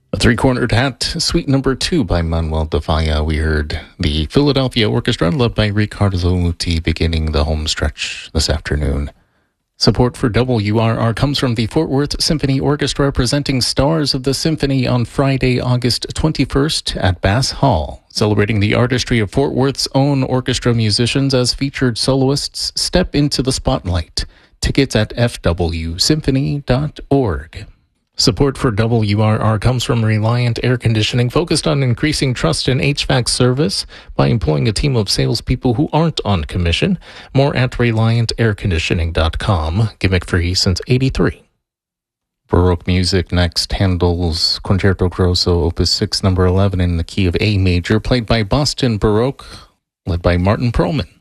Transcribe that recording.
A Three-Cornered Hat, Suite Number 2 by Manuel de Falla. We heard the Philadelphia Orchestra led by Riccardo Muti beginning the home stretch this afternoon. Support for WRR comes from the Fort Worth Symphony Orchestra presenting Stars of the Symphony on Friday, August 21st at Bass Hall. Celebrating the artistry of Fort Worth's own orchestra musicians as featured soloists step into the spotlight. Tickets at fwsymphony.org. Support for WRR comes from Reliant Air Conditioning, focused on increasing trust in HVAC service by employing a team of salespeople who aren't on commission. More at ReliantAirConditioning.com. Gimmick free since '83. Baroque music next. Handel's Concerto Grosso, Opus 6, number 11, in the key of A major, played by Boston Baroque, led by Martin Perlman.